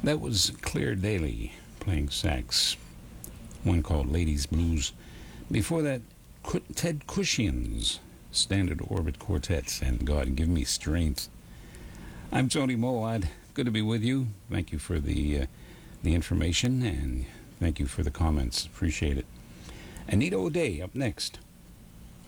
That was Claire Daly playing sax, one called Ladies Blues. Before that, Ted Cushions, Standard Orbit Quartets, and God Give Me Strength. I'm Tony Moawad. Good to be with you. Thank you for the information, and thank you for the comments. Appreciate it. Anita O'Day up next.